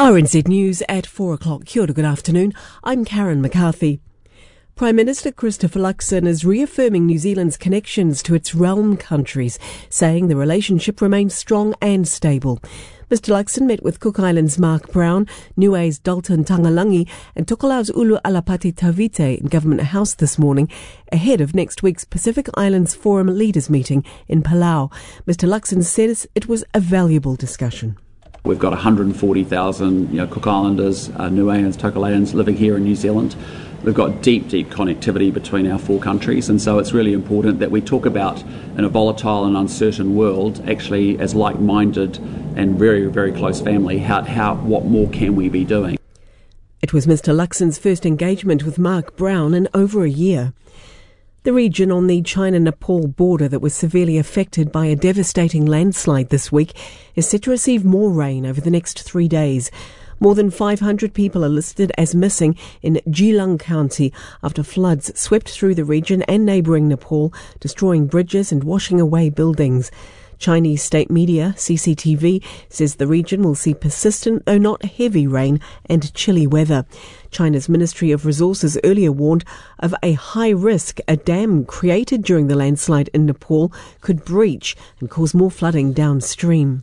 RNZ News at 4 o'clock. Kia ora, good afternoon. I'm Karen McCarthy. Prime Minister Christopher Luxon is reaffirming New Zealand's connections to its realm countries, saying the relationship remains strong and stable. Mr Luxon met with Cook Islands' Mark Brown, Niue's Dalton Tangalangi and Tokolau's Ulu Alapati Tavite in Government House this morning, ahead of next week's Pacific Islands Forum leaders meeting in Palau. Mr Luxon says it was a valuable discussion. We've got 140,000 Cook Islanders, Niueans, Tokoleans living here in New Zealand. We've got deep connectivity between our four countries, and so it's really important that we talk about, in a volatile and uncertain world, actually as like-minded and very close family, what more can we be doing? It was Mr Luxon's first engagement with Mark Brown in over a year. The region on the China-Nepal border that was severely affected by a devastating landslide this week is set to receive more rain over the next 3 days. More than 500 people are listed as missing in Geelong County after floods swept through the region and neighbouring Nepal, destroying bridges and washing away buildings. Chinese state media, CCTV, says the region will see persistent, though not heavy rain and chilly weather. China's Ministry of Resources earlier warned of a high risk a dam created during the landslide in Nepal could breach and cause more flooding downstream.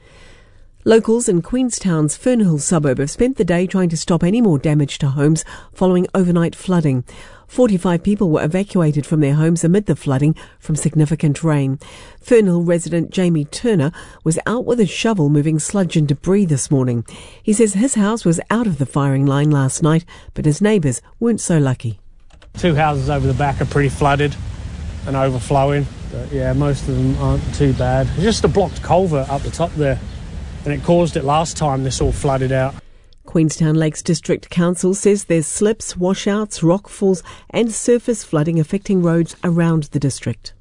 Locals in Queenstown's Fernhill suburb have spent the day trying to stop any more damage to homes following overnight flooding. 45 people were evacuated from their homes amid the flooding from significant rain. Fernhill resident Jamie Turner was out with a shovel moving sludge and debris this morning. He says his house was out of the firing line last night, but his neighbours weren't so lucky. 2 houses over the back are pretty flooded and overflowing, but yeah, most of them aren't too bad. It's just a blocked culvert up the top there, and it caused it last time this all flooded out. Queenstown Lakes District Council says there's slips, washouts, rockfalls and surface flooding affecting roads around the district.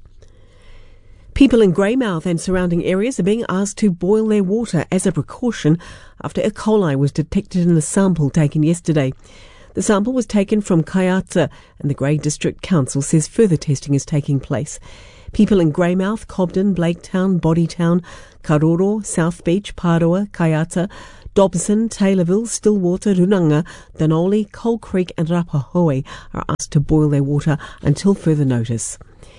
People in Greymouth and surrounding areas are being asked to boil their water as a precaution after E. coli was detected in the sample taken yesterday. The sample was taken from Kaiata, and the Grey District Council says further testing is taking place. People in Greymouth, Cobden, Blaketown, Bodytown, Karoro, South Beach, Paroa, Kaiata, Dobson, Taylorville, Stillwater, Runanga, Dunolly, Coal Creek and Rapahoe are asked to boil their water until further notice.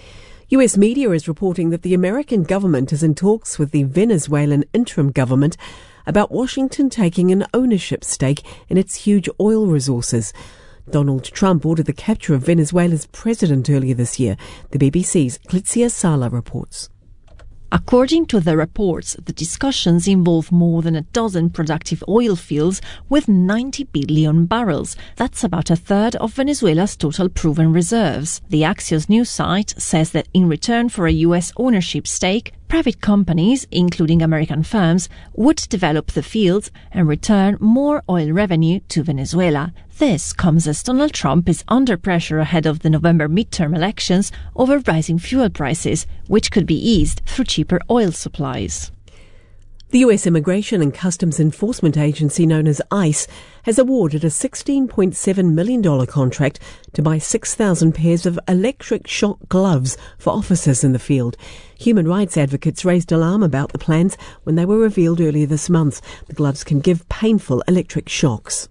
US media is reporting that the American government is in talks with the Venezuelan interim government about Washington taking an ownership stake in its huge oil resources. Donald Trump ordered the capture of Venezuela's president earlier this year. The BBC's Clitzia Sala reports. According to the reports, the discussions involve more than a dozen productive oil fields with 90 billion barrels. That's about a third of Venezuela's total proven reserves. The Axios news site says that in return for a US ownership stake, private companies, including American firms, would develop the fields and return more oil revenue to Venezuela. This comes as Donald Trump is under pressure ahead of the November midterm elections over rising fuel prices, which could be eased through cheaper oil supplies. The US Immigration and Customs Enforcement Agency, known as ICE, has awarded a $16.7 million contract to buy 6,000 pairs of electric shock gloves for officers in the field. Human rights advocates raised alarm about the plans when they were revealed earlier this month. The gloves can give painful electric shocks.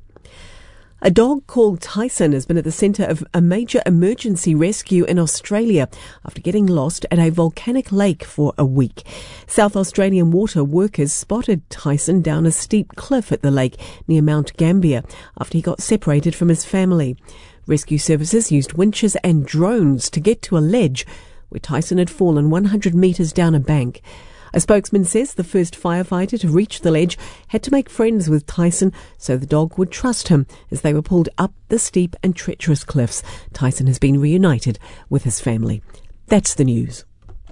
A dog called Tyson has been at the centre of a major emergency rescue in Australia after getting lost at a volcanic lake for a week. South Australian water workers spotted Tyson down a steep cliff at the lake near Mount Gambier after he got separated from his family. Rescue services used winches and drones to get to a ledge where Tyson had fallen 100 metres down a bank. A spokesman says the first firefighter to reach the ledge had to make friends with Tyson so the dog would trust him as they were pulled up the steep and treacherous cliffs. Tyson has been reunited with his family. That's the news.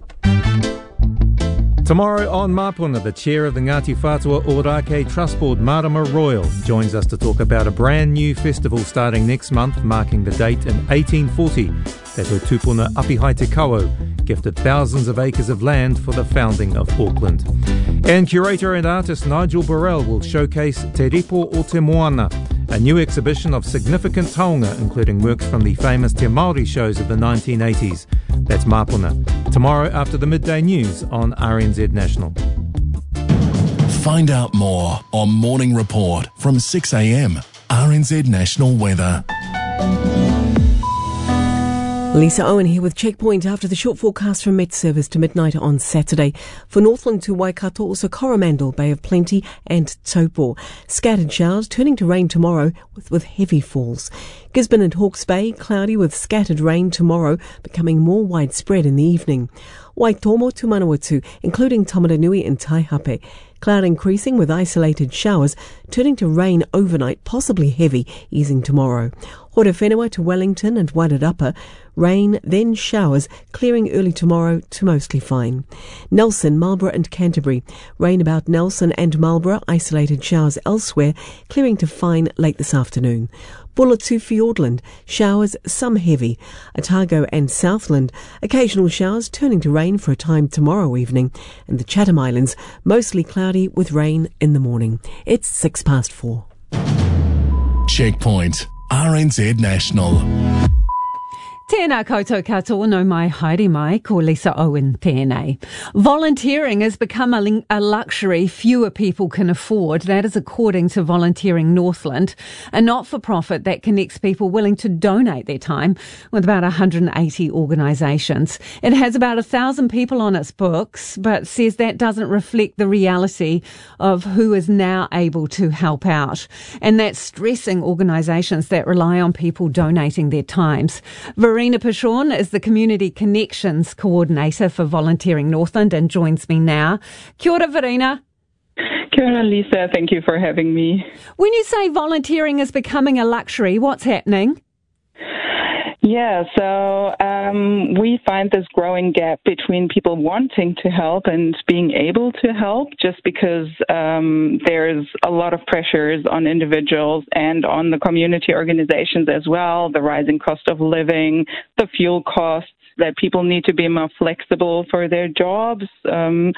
Tomorrow on Mapuna, the chair of the Ngāti Whātua Ōrākei Trust Board, Marama Royal, joins us to talk about a brand new festival starting next month, marking the date in 1840 that her tupuna Apihai Te Kawau gifted thousands of acres of land for the founding of Auckland. And curator and artist Nigel Burrell will showcase Te Ripo o Te Moana, a new exhibition of significant taonga, including works from the famous Te Māori shows of the 1980s. That's Mapuna. Tomorrow after the midday news on RNZ National. Find out more on Morning Report from 6 a.m. RNZ National Weather. Lisa Owen here with Checkpoint after the short forecast from Met Service to midnight on Saturday. For Northland to Waikato, also Coromandel, Bay of Plenty and Taupo. Scattered showers turning to rain tomorrow with heavy falls. Gisborne and Hawke's Bay, cloudy with scattered rain tomorrow, becoming more widespread in the evening. Waitomo to Manawatu, including Tamaranui and Taihape. Cloud increasing with isolated showers, turning to rain overnight, possibly heavy, easing tomorrow. Horowhenua to Wellington and Wairarapa, rain, then showers, clearing early tomorrow to mostly fine. Nelson, Marlborough and Canterbury, rain about Nelson and Marlborough, isolated showers elsewhere, clearing to fine late this afternoon. Bulla to Fiordland, showers, some heavy. Otago and Southland, occasional showers turning to rain for a time tomorrow evening. And the Chatham Islands, mostly cloudy with rain in the morning. It's 4:06. Checkpoint, RNZ National. Tēnā koutou katoa no mai haere mai, ko Lisa Owen tēnei. Volunteering has become a luxury fewer people can afford. That is according to Volunteering Northland, a not-for-profit that connects people willing to donate their time with about 180 organisations. It has about 1,000 people on its books, but says that doesn't reflect the reality of who is now able to help out. And that's stressing organisations that rely on people donating their times. Verena Pashorn is the Community Connections Coordinator for Volunteering Northland and joins me now. Kia ora, Verena. Kia ora, Lisa. Thank you for having me. When you say volunteering is becoming a luxury, what's happening? Yeah, so we find this growing gap between people wanting to help and being able to help, just because there's a lot of pressures on individuals and on the community organizations as well, the rising cost of living, the fuel costs, that people need to be more flexible for their jobs. And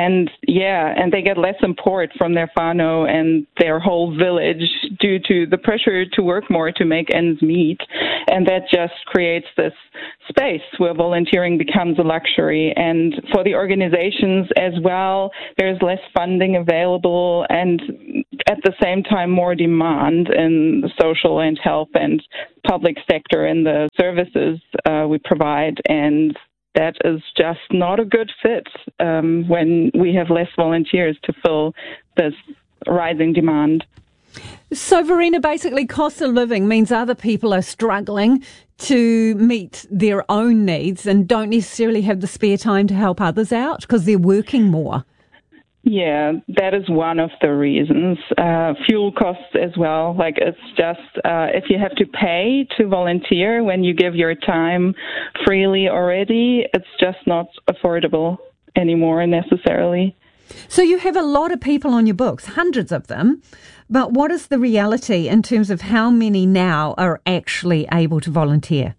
they get less support from their whānau and their whole village due to the pressure to work more to make ends meet. And that just creates this space where volunteering becomes a luxury. And for the organizations as well, there's less funding available and at the same time more demand in the social and health and public sector and the services we provide. And that is just not a good fit when we have less volunteers to fill this rising demand. So, Verena, basically cost of living means other people are struggling to meet their own needs and don't necessarily have the spare time to help others out because they're working more. Yeah, that is one of the reasons. Fuel costs as well. Like, it's just if you have to pay to volunteer when you give your time freely already, it's just not affordable anymore necessarily. So you have a lot of people on your books, hundreds of them, but what is the reality in terms of how many now are actually able to volunteer?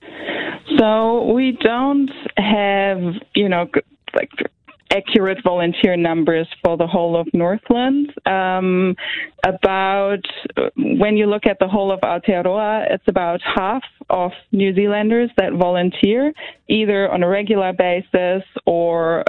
So we don't have, accurate volunteer numbers for the whole of Northland. When you look at the whole of Aotearoa, it's about half of New Zealanders that volunteer, either on a regular basis or,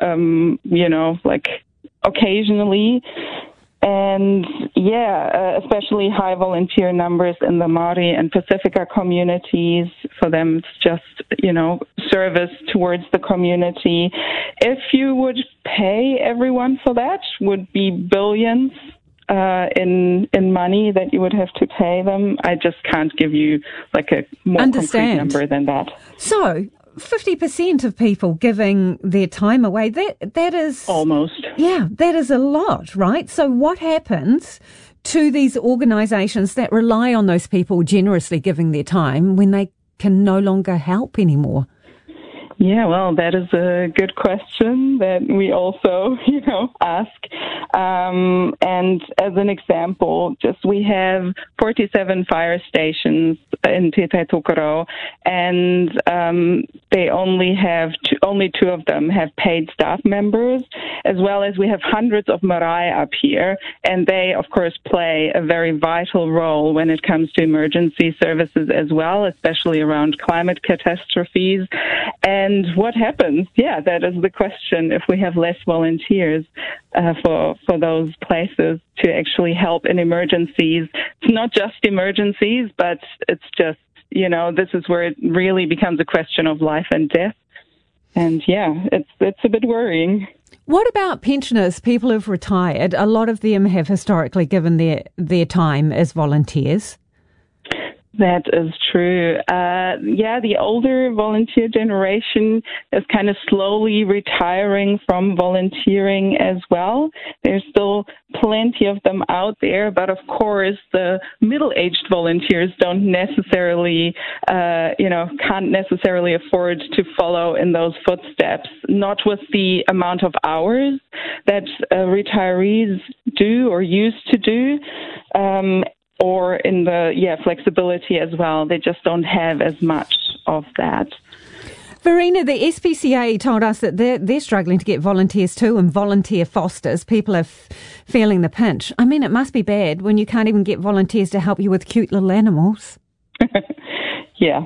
occasionally. And especially high volunteer numbers in the Māori and Pacifica communities. For them, it's just, service towards the community. If you would pay everyone for that, would be billions in money that you would have to pay them. I just can't give you a more concrete number than that. So 50% of people giving their time away, that is... Almost. Yeah, that is a lot, right? So what happens to these organisations that rely on those people generously giving their time when they can no longer help anymore? Yeah, well, that is a good question that we also, ask. And as an example, we have 47 fire stations in Te Tai Tokerau, and they only two of them have paid staff members, as well as we have hundreds of marae up here, and they, of course, play a very vital role when it comes to emergency services as well, especially around climate catastrophes. And And what happens? Yeah, that is the question. If we have less volunteers for those places to actually help in emergencies, it's not just emergencies, but it's just, this is where it really becomes a question of life and death. And yeah, it's a bit worrying. What about pensioners, people who've retired? A lot of them have historically given their time as volunteers. That is true. The older volunteer generation is kind of slowly retiring from volunteering as well. There's still plenty of them out there, but of course the middle-aged volunteers don't necessarily, can't necessarily afford to follow in those footsteps, not with the amount of hours that retirees do or used to do. Or in the flexibility as well. They just don't have as much of that. Verena, the SPCA told us that they're struggling to get volunteers too, and volunteer fosters. People are feeling the pinch. I mean, it must be bad when you can't even get volunteers to help you with cute little animals. Yeah,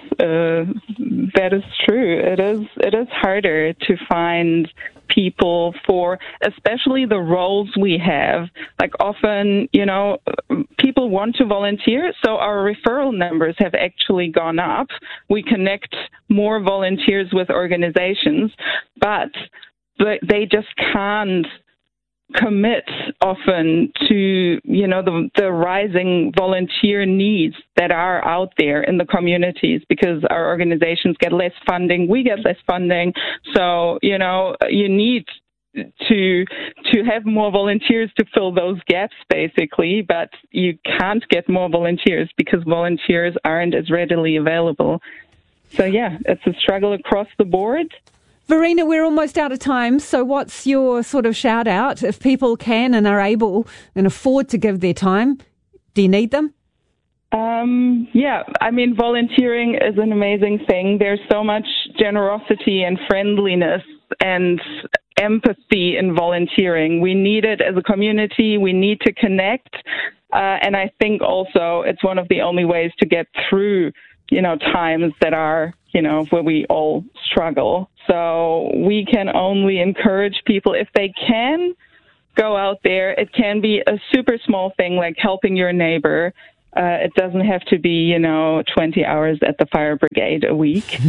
that is true. It is harder to find people for especially the roles we have. Like often, people want to volunteer, so our referral numbers have actually gone up. We connect more volunteers with organizations, but they just can't commit often to, the rising volunteer needs that are out there in the communities, because our organizations get less funding, we get less funding. So, you need to have more volunteers to fill those gaps, basically, but you can't get more volunteers because volunteers aren't as readily available. So, yeah, it's a struggle across the board. Verena, we're almost out of time, so what's your sort of shout out? If people can and are able and afford to give their time, do you need them? Volunteering is an amazing thing. There's so much generosity and friendliness and empathy in volunteering. We need it as a community. We need to connect. And I think also it's one of the only ways to get through, times that are, where we all struggle. So we can only encourage people, if they can, go out there. It can be a super small thing like helping your neighbor. It doesn't have to be, 20 hours at the fire brigade a week.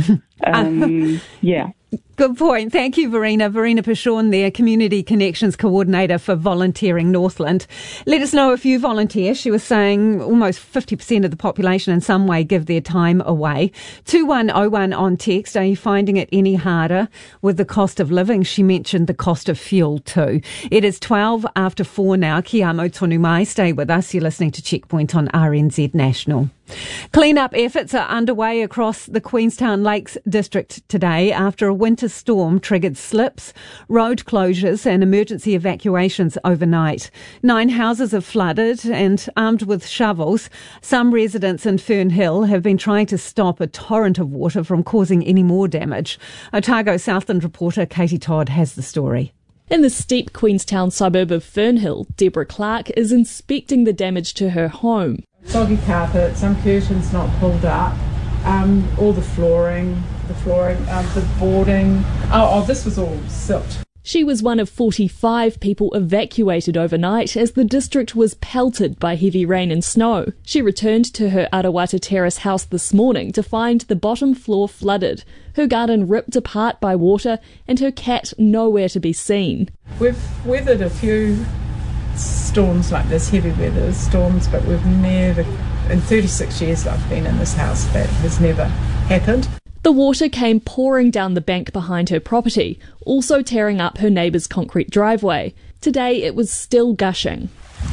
Yeah. Good point. Thank you, Verena. Verena Pashorn there, Community Connections Coordinator for Volunteering Northland. Let us know if you volunteer. She was saying almost 50% of the population in some way give their time away. 2101 on text. Are you finding it any harder with the cost of living? She mentioned the cost of fuel too. It is 12 after 4 now. Ki amo tonu mai. Stay with us. You're listening to Checkpoint on RNZ National. Clean-up efforts are underway across the Queenstown Lakes District today after a winter storm triggered slips, road closures and emergency evacuations overnight. 9 houses have flooded, and armed with shovels, some residents in Fernhill have been trying to stop a torrent of water from causing any more damage. Otago Southland reporter Katie Todd has the story. In the steep Queenstown suburb of Fernhill, Deborah Clark is inspecting the damage to her home. Soggy carpet, some curtains not pulled up, all the flooring, the boarding. This was all silt. She was one of 45 people evacuated overnight as the district was pelted by heavy rain and snow. She returned to her Arawata Terrace house this morning to find the bottom floor flooded, her garden ripped apart by water and her cat nowhere to be seen. We've weathered a few storms like this, heavy weather storms, but we've never, in 36 years I've been in this house, that has never happened. The water came pouring down the bank behind her property, also tearing up her neighbour's concrete driveway. Today it was still gushing.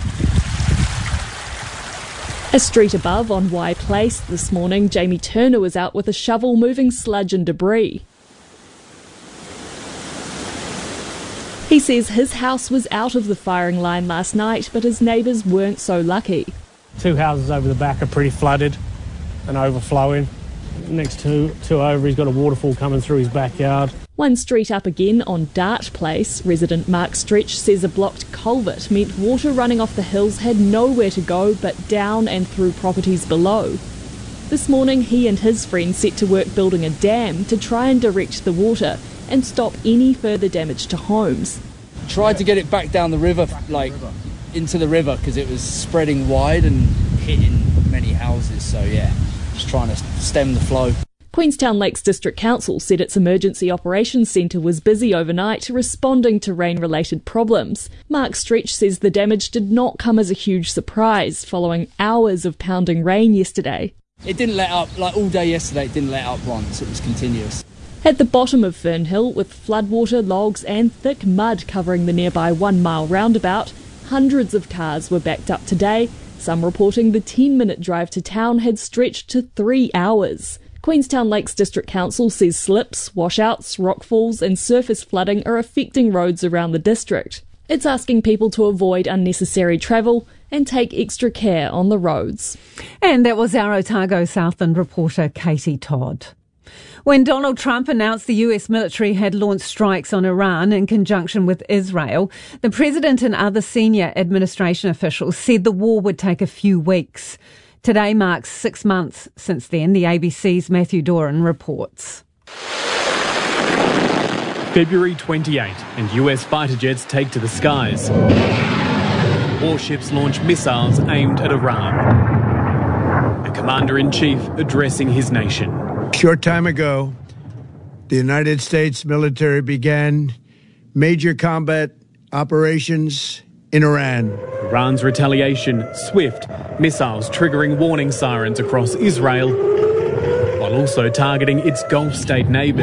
A street above on Y Place this morning, Jamie Turner was out with a shovel moving sludge and debris. He says his house was out of the firing line last night, but his neighbours weren't so lucky. 2 houses over the back are pretty flooded and overflowing. Next two over, he's got a waterfall coming through his backyard. One street up again on Dart Place, resident Mark Stretch says a blocked culvert meant water running off the hills had nowhere to go but down and through properties below. This morning, he and his friends set to work building a dam to try and direct the water and stop any further damage to homes. Tried to get it back down the river, into the river, because it was spreading wide and hitting many houses. So yeah, just trying to stem the flow. Queenstown Lakes District Council said its Emergency Operations Centre was busy overnight responding to rain-related problems. Mark Stretch says the damage did not come as a huge surprise following hours of pounding rain yesterday. It didn't let up, all day yesterday it didn't let up once, it was continuous. At the bottom of Fernhill, with floodwater, logs and thick mud covering the nearby 1 mile roundabout, hundreds of cars were backed up today, some reporting the 10-minute drive to town had stretched to 3 hours. Queenstown Lakes District Council says slips, washouts, rockfalls and surface flooding are affecting roads around the district. It's asking people to avoid unnecessary travel and take extra care on the roads. And that was our Otago Southland reporter Katie Todd. When Donald Trump announced the US military had launched strikes on Iran in conjunction with Israel, the president and other senior administration officials said the war would take a few weeks. Today marks 6 months since then, the ABC's Matthew Doran reports. February 28 and US fighter jets take to the skies. Warships launch missiles aimed at Iran. The Commander-in-Chief addressing his nation. A short time ago, the United States military began major combat operations in Iran. Iran's retaliation swift, missiles triggering warning sirens across Israel, while also targeting its Gulf state neighbours.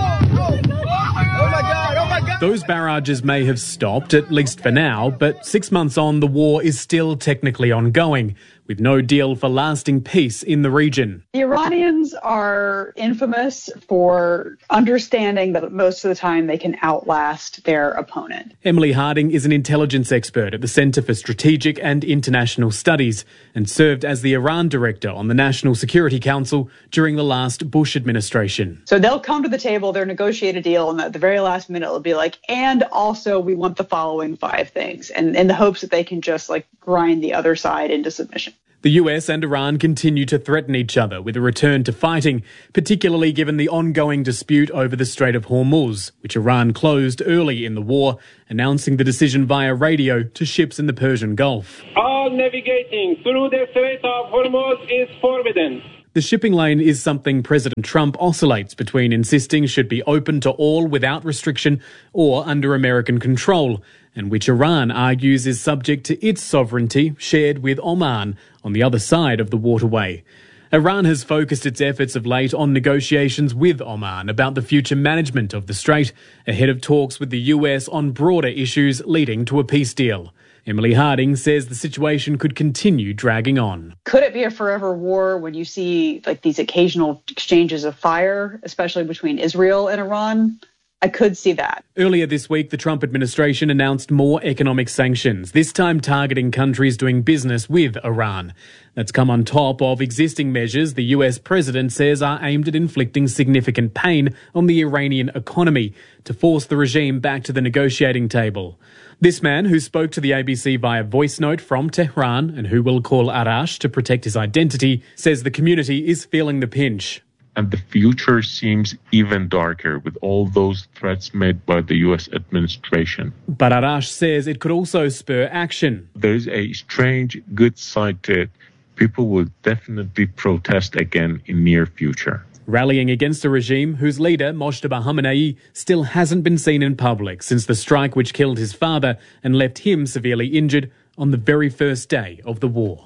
Those barrages may have stopped, at least for now, but 6 months on, the war is still technically ongoing, with no deal for lasting peace in the region. The Iranians are infamous for understanding that most of the time they can outlast their opponent. Emily Harding is an intelligence expert at the Centre for Strategic and International Studies and served as the Iran director on the National Security Council during the last Bush administration. So they'll come to the table, they'll negotiate a deal, and at the very last minute it'll be like, and also we want the following 5 things, and in the hopes that they can just grind the other side into submission. The US and Iran continue to threaten each other with a return to fighting, particularly given the ongoing dispute over the Strait of Hormuz, which Iran closed early in the war, announcing the decision via radio to ships in the Persian Gulf. All navigating through the Strait of Hormuz is forbidden. The shipping lane is something President Trump oscillates between insisting should be open to all without restriction or under American control, and which Iran argues is subject to its sovereignty shared with Oman on the other side of the waterway. Iran has focused its efforts of late on negotiations with Oman about the future management of the strait, ahead of talks with the US on broader issues leading to a peace deal. Emily Harding says the situation could continue dragging on. Could it be a forever war when you see these occasional exchanges of fire, especially between Israel and Iran? I could see that. Earlier this week, the Trump administration announced more economic sanctions, this time targeting countries doing business with Iran. That's come on top of existing measures the US president says are aimed at inflicting significant pain on the Iranian economy to force the regime back to the negotiating table. This man, who spoke to the ABC via voice note from Tehran and who will call Arash to protect his identity, says the community is feeling the pinch. And the future seems even darker with all those threats made by the U.S. administration. But Arash says it could also spur action. There's a strange good side to it. People will definitely protest again in near future. Rallying against a regime whose leader, Mojtaba Khamenei, still hasn't been seen in public since the strike which killed his father and left him severely injured on the very first day of the war.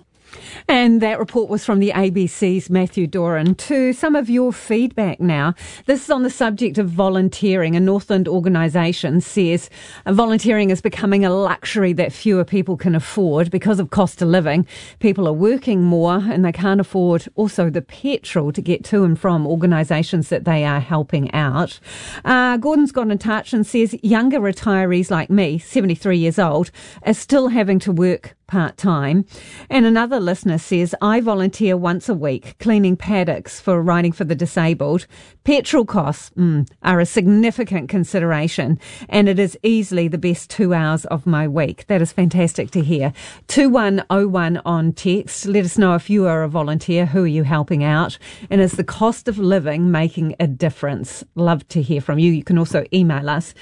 And that report was from the ABC's Matthew Doran. To some of your feedback now. This is on the subject of volunteering. A Northland organisation says volunteering is becoming a luxury that fewer people can afford because of cost of living. People are working more and they can't afford also the petrol to get to and from organisations that they are helping out. Gordon's got in touch and says younger retirees like me, 73 years old, are still having to work part-time. And another listener says, I volunteer once a week cleaning paddocks for Riding for the Disabled. Petrol costs are a significant consideration, and it is easily the best 2 hours of my week. That is fantastic to hear. 2101 on text. Let us know if you are a volunteer, who are you helping out, and is the cost of living making a difference? Love to hear from you. You can also email us,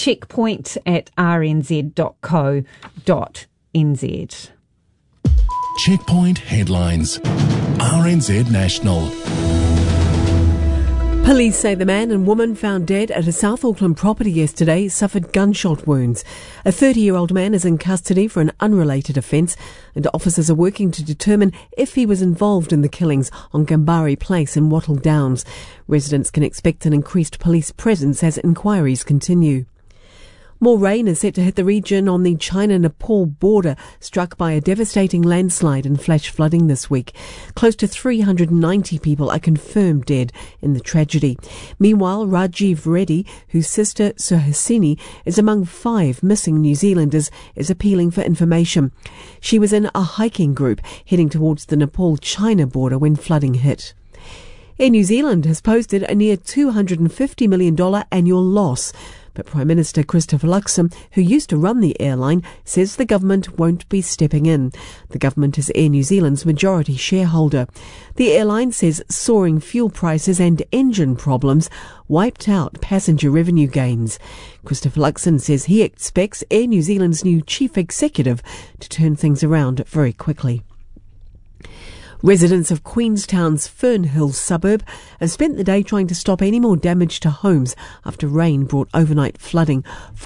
checkpoint@rnz.co.nz. Checkpoint headlines. RNZ National. Police say the man and woman found dead at a South Auckland property yesterday suffered gunshot wounds. A 30-year-old man is in custody for an unrelated offence, and officers are working to determine if he was involved in the killings on Gambari Place in Wattle Downs. Residents can expect an increased police presence as inquiries continue. More rain is set to hit the region on the China-Nepal border, struck by a devastating landslide and flash flooding this week. Close to 390 people are confirmed dead in the tragedy. Meanwhile, Rajiv Reddy, whose sister Suhasini is among 5 missing New Zealanders, is appealing for information. She was in a hiking group heading towards the Nepal-China border when flooding hit. Air New Zealand has posted a near $250 million annual loss. But Prime Minister Christopher Luxon, who used to run the airline, says the government won't be stepping in. The government is Air New Zealand's majority shareholder. The airline says soaring fuel prices and engine problems wiped out passenger revenue gains. Christopher Luxon says he expects Air New Zealand's new chief executive to turn things around very quickly. Residents of Queenstown's Fernhill suburb have spent the day trying to stop any more damage to homes after rain brought overnight flooding.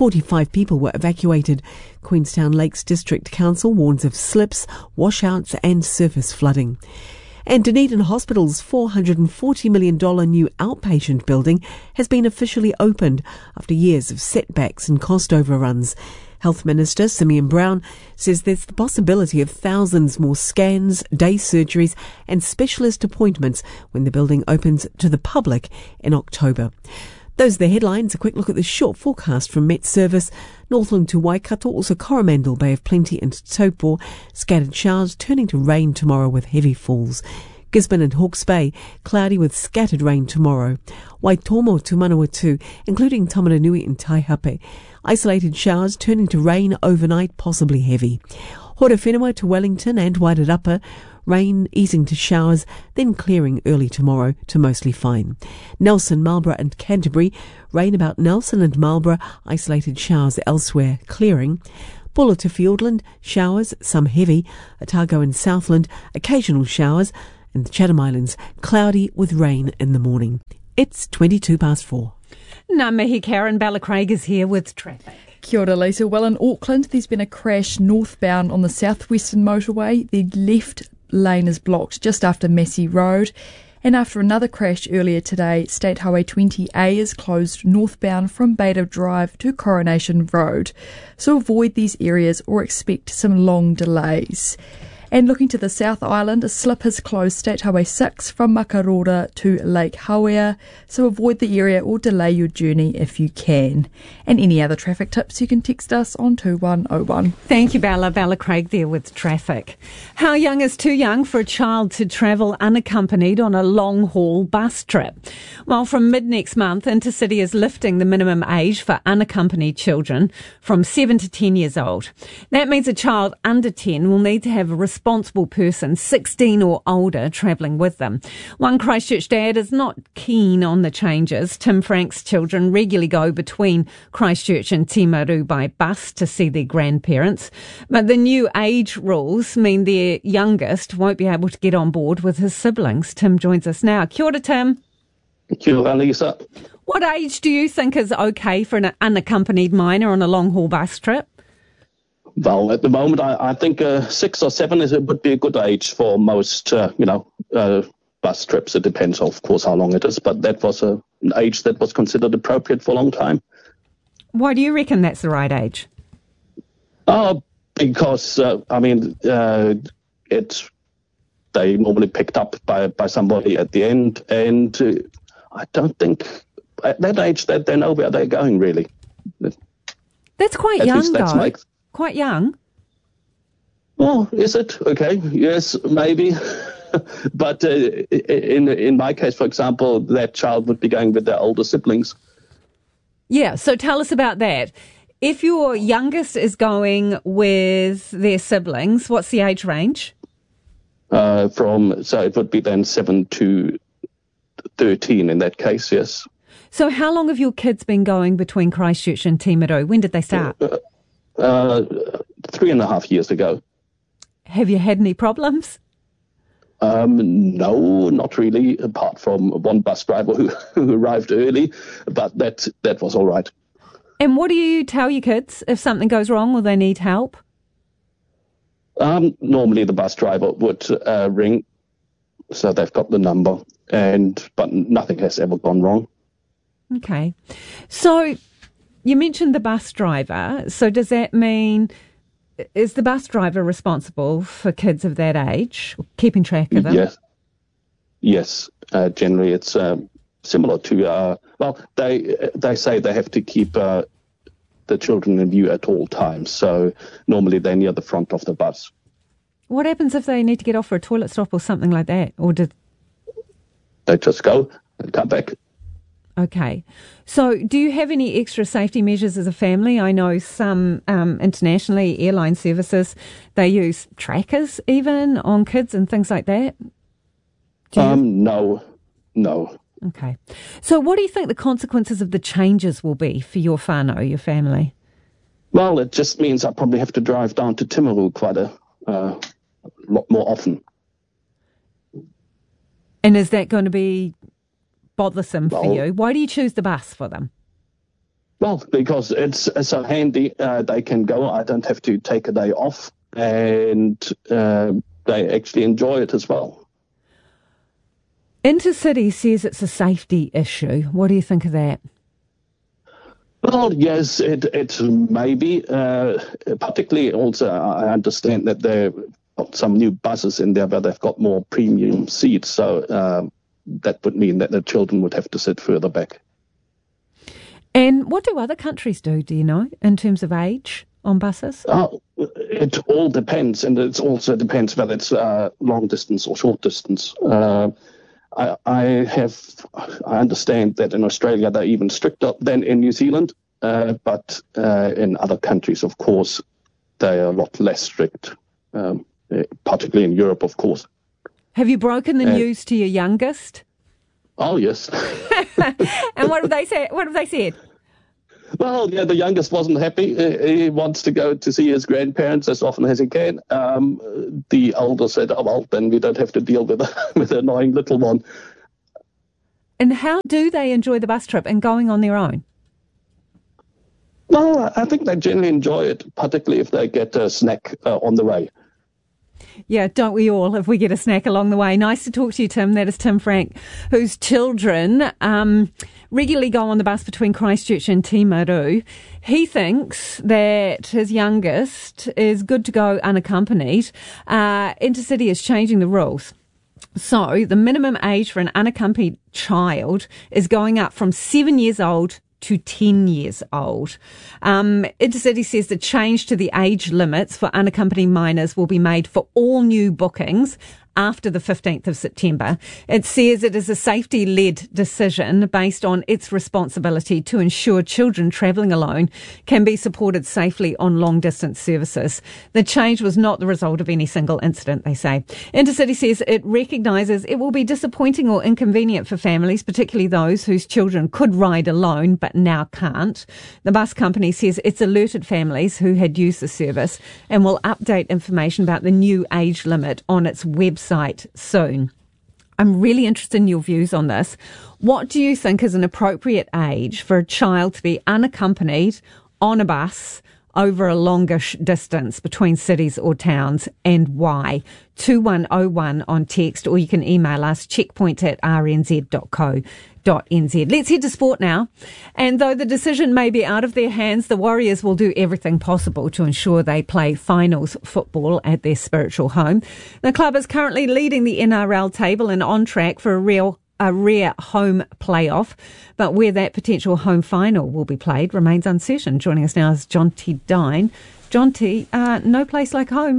45 people were evacuated. Queenstown Lakes District Council warns of slips, washouts and surface flooding. And Dunedin Hospital's $440 million new outpatient building has been officially opened after years of setbacks and cost overruns. Health Minister Simeon Brown says there's the possibility of thousands more scans, day surgeries and specialist appointments when the building opens to the public in October. Those are the headlines. A quick look at the short forecast from Met Service. Northland to Waikato, also Coromandel, Bay of Plenty and Taupo. Scattered showers turning to rain tomorrow with heavy falls. Gisborne and Hawke's Bay, cloudy with scattered rain tomorrow. Waitomo to Manawatu, including Tamaranui and Taihape. Isolated showers turning to rain overnight, possibly heavy. Horowhenua to Wellington and Wairarapa, rain easing to showers, then clearing early tomorrow to mostly fine. Nelson, Marlborough and Canterbury, rain about Nelson and Marlborough, isolated showers elsewhere, clearing. Bulla to Fiordland, showers, some heavy. Otago and Southland, occasional showers. And the Chatham Islands, cloudy with rain in the morning. It's 4:22. Ngā mihi, Karen. Bella Craig is here with traffic. Kia ora, Lisa. Well, in Auckland, there's been a crash northbound on the southwestern motorway. The left lane is blocked just after Massey Road. And after another crash earlier today, State Highway 20A is closed northbound from Beta Drive to Coronation Road. So avoid these areas or expect some long delays. And looking to the South Island, a slip has closed State Highway 6 from Makarora to Lake Hawea, so avoid the area or delay your journey if you can. And any other traffic tips, you can text us on 2101. Thank you, Bella. Bella Craig there with traffic. How young is too young for a child to travel unaccompanied on a long-haul bus trip? Well, from mid-next month, Intercity is lifting the minimum age for unaccompanied children from 7 to 10 years old. That means a child under 10 will need to have a responsible person, 16 or older, travelling with them. One Christchurch dad is not keen on the changes. Tim Frank's children regularly go between Christchurch and Timaru by bus to see their grandparents. But the new age rules mean their youngest won't be able to get on board with his siblings. Tim joins us now. Kia ora, Tim. Kia ora, Lisa. What age do you think is okay for an unaccompanied minor on a long-haul bus trip? Well, at the moment, I think 6 or 7 would be a good age for most, bus trips. It depends, of course, how long it is, but that was an age that was considered appropriate for a long time. Why do you reckon that's the right age? Because, they normally picked up by somebody at the end, and I don't think at that age that they know where they're going, really. That's quite young, though. Quite young? Oh, is it? Okay. Yes, maybe. But in my case, for example, that child would be going with their older siblings. Yeah, so tell us about that. If your youngest is going with their siblings, what's the age range? So it would be then 7 to 13 in that case, yes. So how long have your kids been going between Christchurch and Timaru? When did they start? 3.5 years ago. Have you had any problems? No, not really, apart from one bus driver who arrived early, but that was all right. And what do you tell your kids if something goes wrong or they need help? Normally the bus driver would ring, so they've got the number, but nothing has ever gone wrong. Okay. So you mentioned the bus driver. So does that mean, is the bus driver responsible for kids of that age, keeping track of them? Yes. Generally it's similar to, they say they have to keep the children in view at all times. So normally they're near the front of the bus. What happens if they need to get off for a toilet stop or something like that? Or they just go and come back. Okay. So do you have any extra safety measures as a family? I know some internationally, airline services, they use trackers even on kids and things like that. No. Okay. So what do you think the consequences of the changes will be for your whānau, your family? Well, it just means I probably have to drive down to Timaru quite a lot more often. And is that going to be bothersome for you? Why do you choose the bus for them? Well, because it's so handy. They can go. I don't have to take a day off, and they actually enjoy it as well. Intercity says it's a safety issue. What do you think of that? Well, yes, it may be. Particularly also, I understand that they've got some new buses in there where they've got more premium seats. So that would mean that the children would have to sit further back. And what do other countries do you know, in terms of age on buses? It all depends, and it also depends whether it's long distance or short distance. I understand that in Australia they're even stricter than in New Zealand, but in other countries, of course, they are a lot less strict, particularly in Europe, of course. Have you broken the news to your youngest? Oh, yes. And what have they said? What have they said? Well, yeah, the youngest wasn't happy. He wants to go to see his grandparents as often as he can. The older said, oh, well, then we don't have to deal with an annoying little one. And how do they enjoy the bus trip and going on their own? Well, I think they generally enjoy it, particularly if they get a snack on the way. Yeah, don't we all, if we get a snack along the way. Nice to talk to you, Tim. That is Tim Frank, whose children regularly go on the bus between Christchurch and Timaru. He thinks that his youngest is good to go unaccompanied. Intercity is changing the rules. So the minimum age for an unaccompanied child is going up from 7 years old to 10 years old. Intercity says the change to the age limits for unaccompanied minors will be made for all new bookings after the 15th of September. It says it is a safety-led decision based on its responsibility to ensure children travelling alone can be supported safely on long-distance services. The change was not the result of any single incident, they say. Intercity says it recognises it will be disappointing or inconvenient for families, particularly those whose children could ride alone but now can't. The bus company says it's alerted families who had used the service and will update information about the new age limit on its website soon. I'm really interested in your views on this. What do you think is an appropriate age for a child to be unaccompanied on a bus over a longer distance between cities or towns, and why? 2101 on text, or you can email us checkpoint@rnz.co.nz. Let's head to sport now. And though the decision may be out of their hands, the Warriors will do everything possible to ensure they play finals football at their spiritual home. The club is currently leading the NRL table and on track for a rare home playoff, but where that potential home final will be played remains uncertain. Joining us now is Jonty Dine. Jonty, no place like home, but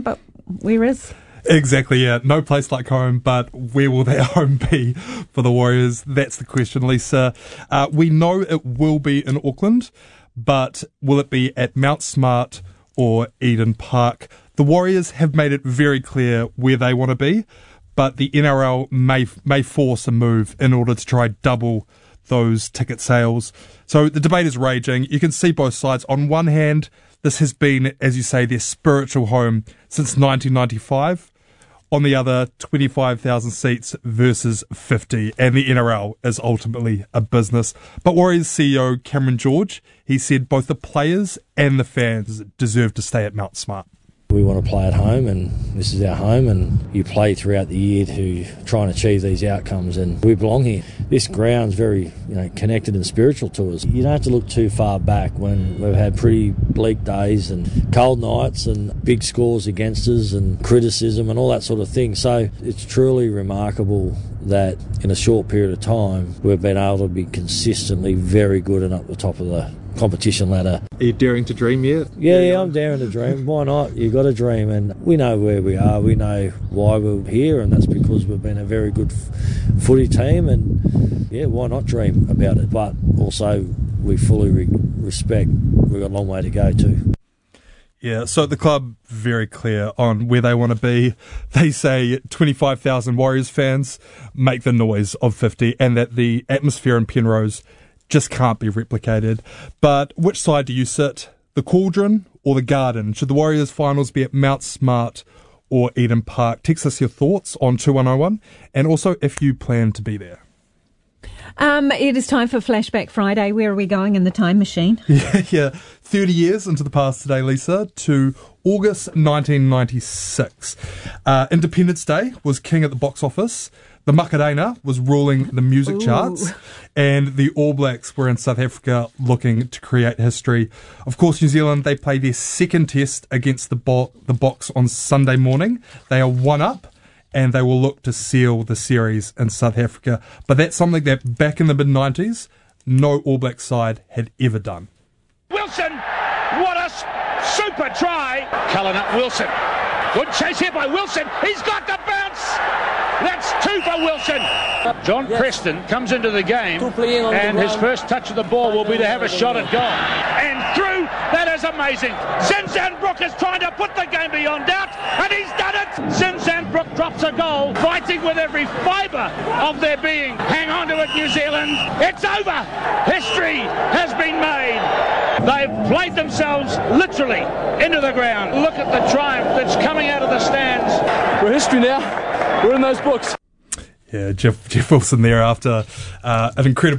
where is? Exactly, yeah. No place like home, but where will that home be for the Warriors? That's the question, Lisa. We know it will be in Auckland, but will it be at Mount Smart or Eden Park? The Warriors have made it very clear where they want to be, but the NRL may force a move in order to try double those ticket sales. So the debate is raging. You can see both sides. On one hand, this has been, as you say, their spiritual home since 1995. On the other, 25,000 seats versus 50. And the NRL is ultimately a business. But Warriors CEO Cameron George, he said both the players and the fans deserve to stay at Mount Smart. We want to play at home, and this is our home, and you play throughout the year to try and achieve these outcomes, and we belong here. This ground's very connected and spiritual to us. You don't have to look too far back when we've had pretty bleak days and cold nights and big scores against us and criticism and all that sort of thing. So it's truly remarkable that in a short period of time we've been able to be consistently very good and up the top of the competition ladder. Are you daring to dream yet? Yeah, I'm daring to dream. Why not? You've got to dream, and we know where we are. We know why we're here, and that's because we've been a very good footy team, and yeah, why not dream about it? But also we fully respect we've got a long way to go too. Yeah, so the club very clear on where they want to be. They say 25,000 Warriors fans make the noise of 50, and that the atmosphere in Penrose just can't be replicated. But which side do you sit? The Cauldron or the Garden? Should the Warriors finals be at Mount Smart or Eden Park? Text us your thoughts on 2101, and also if you plan to be there. It is time for Flashback Friday. Where are we going in the time machine? Yeah, 30 years into the past today, Lisa, to August 1996. Independence Day was king at the box office. The Macarena was ruling the music charts, and the All Blacks were in South Africa looking to create history. Of course, New Zealand, they play their second test against the Box on Sunday morning. They are 1-up, and they will look to seal the series in South Africa. But that's something that back in the mid-90s, no All Black side had ever done. Wilson, what a super try. Cullen up Wilson. Good chase here by Wilson. He's got the bounce. That's 2 for Wilson. John Preston comes into the game, and his first touch of the ball will be to have a shot at goal. And through, that is amazing. Zinzanbrook is trying to put the game beyond doubt, and he's done it. Zinzanbrook drops a goal, fighting with every fibre of their being. Hang on to it, New Zealand. It's over. History has been made. They've played themselves literally into the ground. Look at the triumph that's coming out of the stands. We're history now. We're in those books. Yeah, Jeff Wilson there after an incredible